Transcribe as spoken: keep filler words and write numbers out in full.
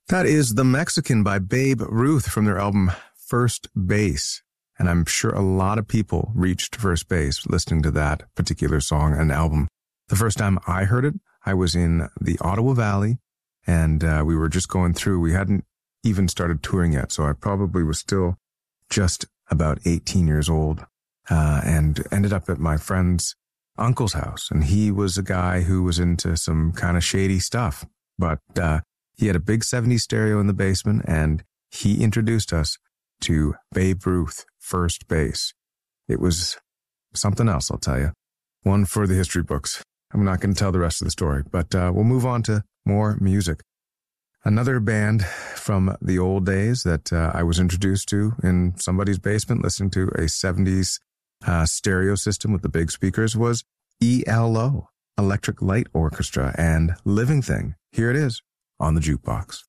That is The Mexican by Babe Ruth from their album First Base. And I'm sure a lot of people reached first base listening to that particular song and album. The first time I heard it, I was in the Ottawa Valley, and uh, we were just going through. We hadn't even started touring yet, so I probably was still just about eighteen years old, uh, and ended up at my friend's uncle's house. And he was a guy who was into some kind of shady stuff, but uh, he had a big seventies stereo in the basement, and he introduced us to Babe Ruth, First Base. It was something else, I'll tell you. One for the history books. I'm not going to tell the rest of the story, but uh, we'll move on to more music. Another band from the old days that uh, I was introduced to in somebody's basement listening to a seventies uh, stereo system with the big speakers was E L O, Electric Light Orchestra, and Living Thing. Here it is on the Jukebox.